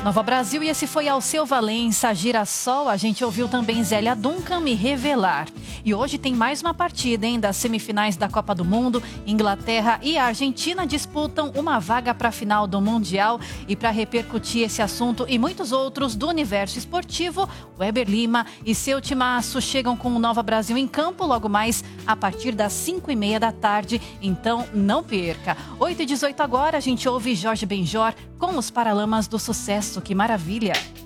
Nova Brasil, e esse foi Alceu Valença, Girassol. A gente ouviu também Zélia Duncan, Me Revelar. E hoje tem mais uma partida, hein, das semifinais da Copa do Mundo. Inglaterra e Argentina disputam uma vaga para a final do Mundial. E para repercutir esse assunto e muitos outros do universo esportivo, Weber Lima e seu timaço chegam com o Nova Brasil em campo logo mais a partir das 5h30 da tarde. Então não perca. 8h18 agora, a gente ouve Jorge Benjor com os Paralamas do Sucesso. Que maravilha!